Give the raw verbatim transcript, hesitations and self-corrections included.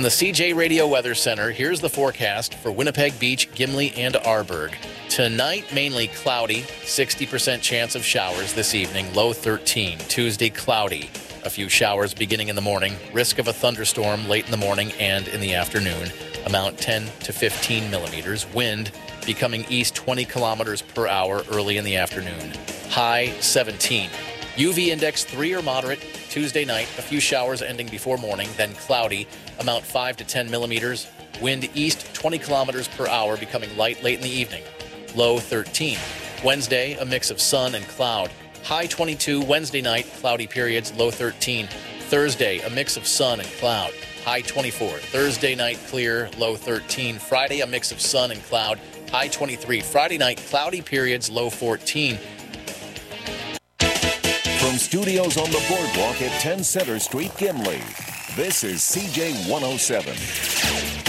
From the C J Radio Weather Center, here's the forecast for Winnipeg Beach, Gimli, and Arborg. Tonight, mainly cloudy, sixty percent chance of showers this evening, low thirteen. Tuesday, cloudy. A few showers beginning in the morning, risk of a thunderstorm late in the morning and in the afternoon. Amount ten to fifteen millimeters. Wind becoming east twenty kilometers per hour early in the afternoon. High seventeen. U V index three or moderate. Tuesday night, a few showers ending before morning, then cloudy. Amount five to ten millimeters. Wind east twenty kilometers per hour, becoming light late in the evening. Low thirteen. Wednesday, a mix of sun and cloud. High twenty-two. Wednesday night, cloudy periods, low thirteen. Thursday, a mix of sun and cloud. High twenty-four. Thursday night, clear, low thirteen. Friday, a mix of sun and cloud. High twenty-three. Friday night, cloudy periods, low fourteen. From studios on the boardwalk at ten Center Street, Gimli, this is C J one oh seven.